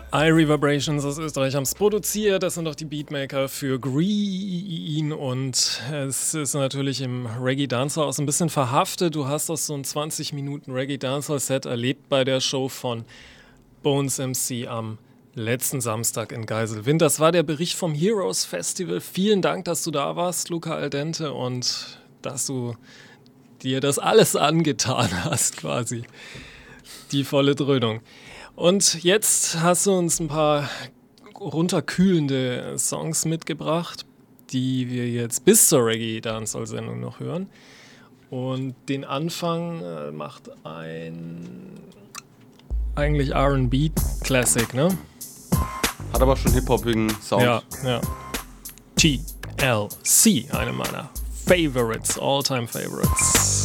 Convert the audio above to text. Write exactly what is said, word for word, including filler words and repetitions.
iReverberations aus Österreich haben es produziert. Das sind doch die Beatmaker für Green. Und es ist natürlich im Reggae Dancehall auch so ein bisschen verhaftet. Du hast auch so ein zwanzig Minuten Reggae Dancehall Set erlebt bei der Show von Bones M C am letzten Samstag in Geiselwind. Das war der Bericht vom Heroes Festival. Vielen Dank, dass du da warst, Luca Aldente, und dass du dir das alles angetan hast, quasi. Die volle Dröhnung. Und jetzt hast du uns ein paar runterkühlende Songs mitgebracht, die wir jetzt bis zur Reggae-Dancehall-Sendung noch hören. Und den Anfang äh, macht ein eigentlich R and B-Classic, ne? Hat aber schon hip-hopigen Sound. Ja, ja. T L C, eine meiner Favorites, All-Time Favorites.